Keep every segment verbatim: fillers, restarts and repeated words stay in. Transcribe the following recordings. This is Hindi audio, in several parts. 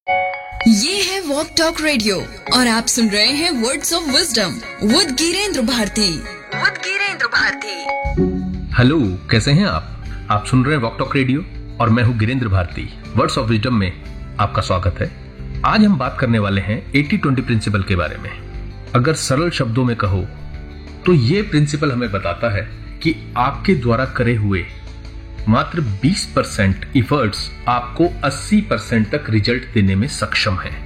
ये है वॉक टॉक रेडियो और आप सुन रहे हैं words of wisdom with Girendra Bharti with Girendra Bharti. Hello, कैसे हैं आप आप सुन रहे हैं वॉक टॉक रेडियो और मैं हूं Girendra Bharti. Words of wisdom में आपका स्वागत है। आज हम बात करने वाले हैं एटी ट्वेंटी प्रिंसिपल के बारे में। अगर सरल शब्दों में कहो तो ये प्रिंसिपल हमें बताता है कि आपके द्वारा करे हुए मात्र बीस परसेंट इफर्ट्स आपको अस्सी परसेंट तक रिजल्ट देने में सक्षम है।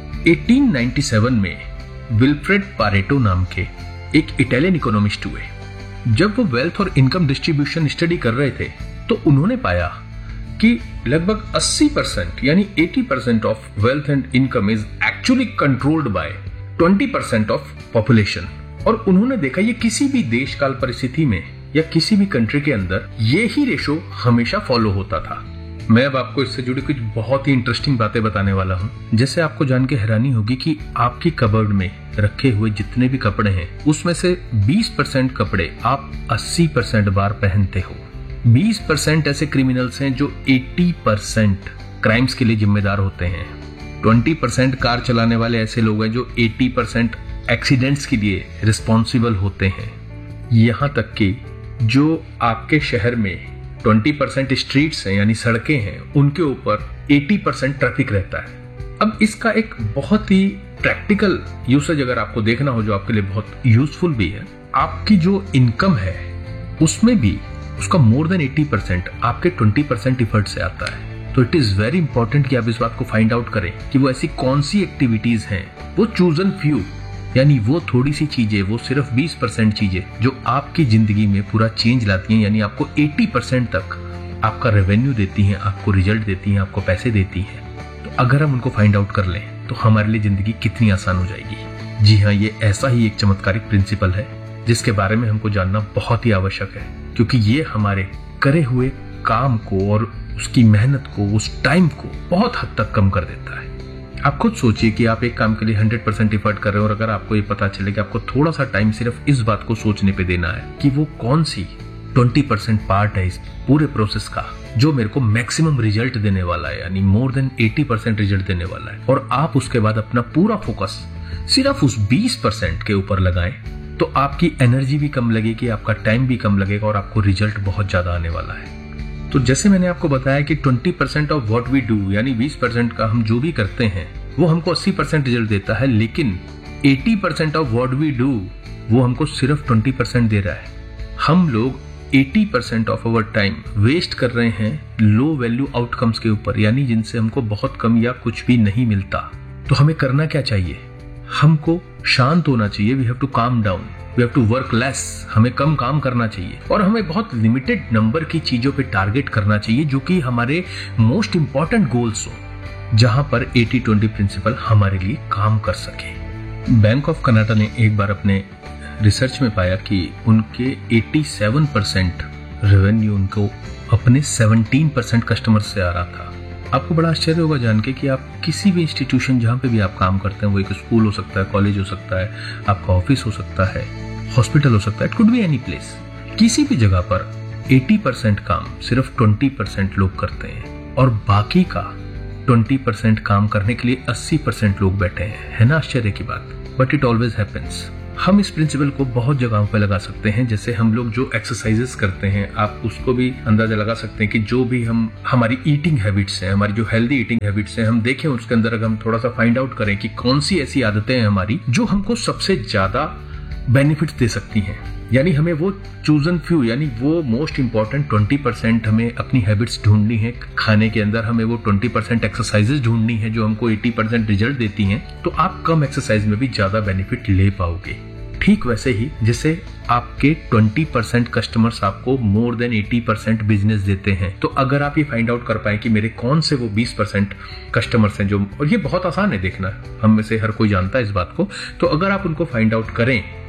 अठारह सौ सत्तानवे में विल्फ्रेड पारेटो नाम के एक इटालियन इकोनॉमिस्ट हुए। जब वो वेल्थ और इनकम डिस्ट्रीब्यूशन स्टडी कर रहे थे तो उन्होंने पाया कि लगभग अस्सी परसेंट यानी अस्सी percent of wealth and income is actually controlled by बीस परसेंट ऑफ पॉपुलेशन। और उन्होंने देखा ये किसी भी देश काल परिस्थिति में या किसी भी कंट्री के अंदर ये ही रेशो हमेशा फॉलो होता था। मैं अब आपको इससे जुड़ी कुछ बहुत ही इंटरेस्टिंग बातें बताने वाला हूँ, जिससे आपको जान के हैरानी होगी कि आपकी कबर्ड में रखे हुए जितने भी कपड़े हैं उसमें से बीस परसेंट कपड़े आप अस्सी परसेंट बार पहनते हो। बीस परसेंट ऐसे क्रिमिनल्स हैं जो अस्सी परसेंट क्राइम्स के लिए जिम्मेदार होते हैं। बीस परसेंट कार चलाने वाले ऐसे लोग हैं जो अस्सी परसेंट एक्सीडेंट्स के लिए रिस्पॉन्सिबल होते हैं। यहाँ तक कि जो आपके शहर में बीस परसेंट स्ट्रीट्स हैं यानी सड़कें हैं उनके ऊपर अस्सी परसेंट ट्रैफिक रहता है। अब इसका एक बहुत ही प्रैक्टिकल यूसेज अगर आपको देखना हो जो आपके लिए बहुत यूजफुल भी है, आपकी जो इनकम है उसमें भी उसका मोर देन अस्सी परसेंट आपके बीस परसेंट इफर्ट से आता है। तो इट इज वेरी इंपॉर्टेंट कि आप इस बात को फाइंड आउट करें कि वो ऐसी कौन सी एक्टिविटीज हैं, वो चूजन फ्यू यानी वो थोड़ी सी चीजें, वो सिर्फ बीस परसेंट चीजें जो आपकी जिंदगी में पूरा चेंज लाती हैं, यानी आपको अस्सी परसेंट तक आपका रेवेन्यू देती हैं, आपको रिजल्ट देती हैं, आपको पैसे देती हैं। तो अगर हम उनको फाइंड आउट कर लें तो हमारे लिए जिंदगी कितनी आसान हो जाएगी। जी हाँ, ये ऐसा ही एक चमत्कारिक प्रिंसिपल है जिसके बारे में हमको जानना बहुत ही आवश्यक है, क्योंकि ये हमारे करे हुए काम को और उसकी मेहनत को, उस टाइम को बहुत हद तक कम कर देता है। आप खुद सोचिए कि आप एक काम के लिए हंड्रेड परसेंट एफर्ट कर रहे हो और अगर आपको ये पता चले कि आपको थोड़ा सा टाइम सिर्फ इस बात को सोचने पे देना है कि वो कौन सी बीस परसेंट पार्ट है इस पूरे प्रोसेस का जो मेरे को मैक्सिमम रिजल्ट देने वाला है, यानी मोर देन अस्सी परसेंट रिजल्ट देने वाला है, और आप उसके बाद अपना पूरा फोकस सिर्फ उस बीस परसेंट के ऊपर लगाएं, तो आपकी एनर्जी भी कम लगेगी, आपका टाइम भी कम लगेगा और आपको रिजल्ट बहुत ज्यादा आने वाला है। तो जैसे मैंने आपको बताया कि बीस percent of what we do यानी बीस परसेंट का हम जो भी करते हैं वो हमको अस्सी परसेंट रिजल्ट देता है, लेकिन अस्सी percent of what we do वो हमको सिर्फ बीस परसेंट दे रहा है। हम लोग अस्सी percent of our time waste कर रहे हैं लो वैल्यू आउटकम्स के ऊपर, यानी जिनसे हमको बहुत कम या कुछ भी नहीं मिलता। तो हमें करना क्या चाहिए? हमको शांत होना चाहिए। We have to calm down, we have to work less. हमें कम काम करना चाहिए और हमें बहुत लिमिटेड नंबर की चीजों पे टारगेट करना चाहिए जो कि हमारे मोस्ट इंपॉर्टेंट गोल्स हो, जहां पर एटी ट्वेंटी प्रिंसिपल हमारे लिए काम कर सके। बैंक ऑफ कनाडा ने एक बार अपने रिसर्च में पाया कि उनके सत्तासी परसेंट रेवेन्यू उनको अपने सत्रह परसेंट कस्टमर से आ रहा था। आपको बड़ा आश्चर्य होगा जान के कि आप किसी भी इंस्टीट्यूशन जहां पे भी आप काम करते हैं, वो एक स्कूल हो सकता है, कॉलेज हो सकता है, आपका ऑफिस हो सकता है, हॉस्पिटल हो सकता है, it could be any place, किसी भी जगह पर अस्सी परसेंट काम सिर्फ बीस परसेंट लोग करते हैं और बाकी का बीस परसेंट काम करने के लिए अस्सी परसेंट लोग बैठे हैं। है ना आश्चर्य की बात? But it always happens. हम इस प्रिंसिपल को बहुत जगहों पे लगा सकते हैं। जैसे हम लोग जो एक्सरसाइजेस करते हैं, आप उसको भी अंदाजा लगा सकते हैं कि जो भी हम हमारी ईटिंग हैबिट्स हैं, हमारी जो हेल्दी ईटिंग हैबिट्स हैं, हम देखें उसके अंदर अगर हम थोड़ा सा फाइंड आउट करें कि कौन सी ऐसी आदतें हैं हमारी जो हमको सबसे ज्यादा बेनिफिट्स दे सकती हैं, यानी हमें वो चूजन फ्यू यानी वो मोस्ट इंपॉर्टेंट बीस परसेंट हमें अपनी हैबिट्स ढूंढनी है। खाने के अंदर हमें वो बीस परसेंट एक्सरसाइजेस ढूंढनी है जो हमको अस्सी परसेंट रिजल्ट देती हैं, तो आप कम एक्सरसाइज में भी ज्यादा बेनिफिट ले पाओगे। ठीक वैसे ही जैसे आपके बीस परसेंट कस्टमर्स आपको मोर देन अस्सी परसेंट बिजनेस देते हैं, तो अगर आप ये फाइंड आउट कर पाए कि मेरे कौन से वो बीस परसेंट कस्टमर्स हैं जो, और ये बहुत आसान है देखना, हम में से हर कोई जानता है इस बात को, तो अगर आप उनको फाइंड आउट करें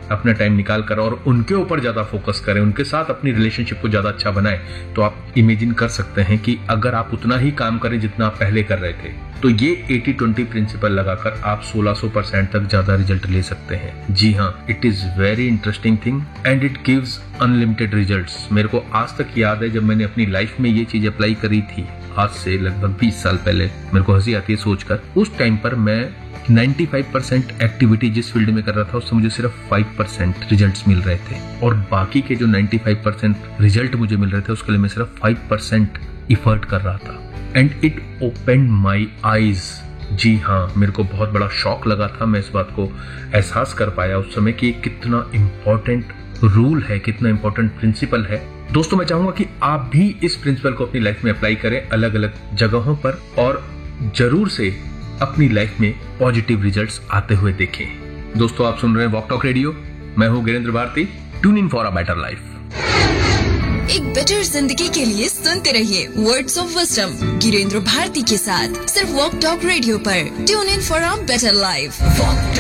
अपना टाइम निकाल कर और उनके ऊपर ज्यादा फोकस करें, उनके साथ अपनी रिलेशनशिप को ज्यादा अच्छा बनाएं, तो आप इमेजिन कर सकते हैं कि अगर आप उतना ही काम करें जितना आप पहले कर रहे थे, तो ये एटी ट्वेंटी प्रिंसिपल लगाकर आप सोलह सौ परसेंट तक ज्यादा रिजल्ट ले सकते हैं। जी हाँ, it is very interesting thing and it gives unlimited results. मेरे को आज तक याद है जब मैंने अपनी लाइफ में ये चीज अप्लाई करी थी, आज से लगभग बीस साल पहले। मेरे को हंसी आती है सोचकर, उस टाइम पर मैं पचानवे परसेंट एक्टिविटी जिस फील्ड में कर रहा था उससे मुझे सिर्फ पाँच परसेंट रिजल्ट्स मिल रहे थे, और बाकी के जो पचानवे परसेंट रिजल्ट मुझे मिल रहे थे उसके लिए मैं सिर्फ पाँच परसेंट इफर्ट कर रहा था। And it open my eyes. जी हाँ, मेरे को बहुत बड़ा शॉक लगा था। मैं इस बात को एहसास कर पाया उस समय कि कितना इम्पोर्टेंट रूल है, कितना इम्पोर्टेंट प्रिंसिपल है। दोस्तों, मैं चाहूंगा कि आप भी इस प्रिंसिपल को अपनी लाइफ में अप्लाई करें अलग अलग जगहों पर, और जरूर से अपनी लाइफ में पॉजिटिव रिजल्ट्स आते हुए देखें। दोस्तों, आप सुन रहे हैं वॉक टॉक रेडियो, मैं हूं Girendra Bharti. Tune in for a better life. एक बेटर जिंदगी के लिए सुनते रहिए words of wisdom Girendra Bharti के साथ, सिर्फ वॉक टॉक रेडियो पर। Tune in for a better life.